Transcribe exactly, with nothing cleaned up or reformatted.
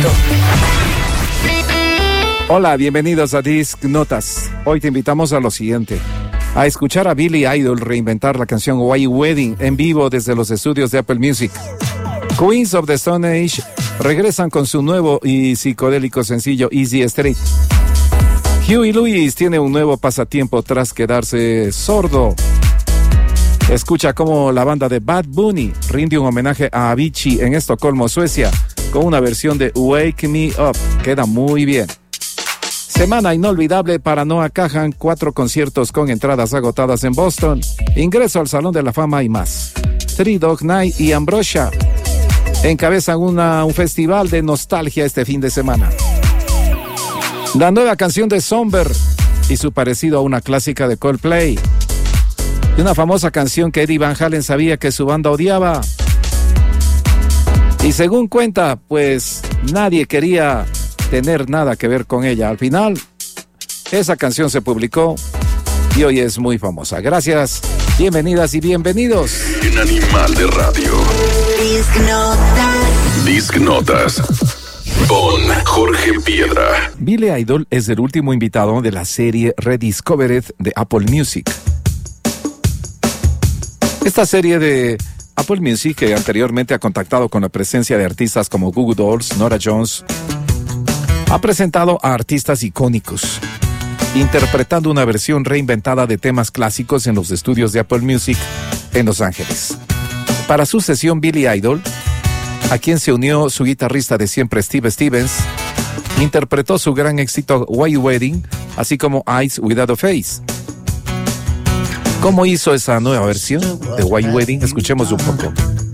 Hola, bienvenidos a Disc Notas. Hoy te invitamos a lo siguiente: a escuchar a Billy Idol reinventar la canción White Wedding en vivo desde los estudios de Apple Music. Queens of the Stone Age regresan con su nuevo y psicodélico sencillo Easy Street. Huey Lewis tiene un nuevo pasatiempo tras quedarse sordo. Escucha cómo la banda de Bad Bunny rinde un homenaje a Avicii en Estocolmo, Suecia, con una versión de Wake Me Up. Queda muy bien. Semana inolvidable para Noah Kahan, cuatro conciertos con entradas agotadas en Boston, ingreso al Salón de la Fama y más. Three Dog Night y Ambrosia encabezan una, un festival de nostalgia este fin de semana. La nueva canción de Somber y su parecido a una clásica de Coldplay. Y una famosa canción que Eddie Van Halen sabía que su banda odiaba. Y según cuenta, pues nadie quería tener nada que ver con ella. Al final, esa canción se publicó y hoy es muy famosa. Gracias, bienvenidas y bienvenidos. En Animal de Radio. Disc Notas. Disc Notas. Con Jorge Piedra. Billy Idol es el último invitado de la serie Rediscovered de Apple Music. Esta serie de Apple Music, que anteriormente ha contactado con la presencia de artistas como Goo Goo Dolls, Norah Jones, ha presentado a artistas icónicos, interpretando una versión reinventada de temas clásicos en los estudios de Apple Music en Los Ángeles. Para su sesión Billy Idol, a quien se unió su guitarrista de siempre Steve Stevens, interpretó su gran éxito White Wedding, así como Eyes Without a Face. ¿Cómo hizo esa nueva versión de White Wedding? Escuchemos un poco.